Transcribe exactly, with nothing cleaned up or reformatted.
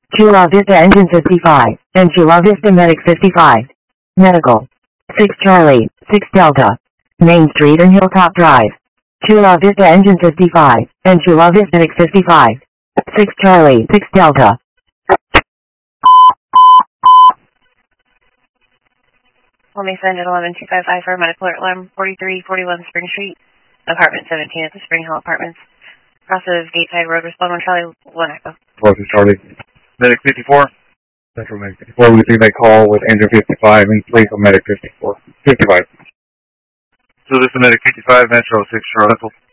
Chula Vista Engine fifty-five, and Chula Vista Medic fifty-five. Medical. six Charlie, six Delta. Main Street and Hilltop Drive. Chula Vista Engine fifty-five, and Chula Vista Medic fifty-five. six Charlie, six Delta. Let me send it eleven two five five for a medical alert alarm, forty-three forty-one Spring Street, apartment seventeen at the Spring Hill Apartments. Cross of Gateside Road, respond one Charlie, one Echo. twelve Charlie. Medic fifty-four. Central Medic fifty-four, we make call with engine fifty-five and please on Medic fifty-four. fifty-five. So this is Medic fifty-five, Metro six Charlie.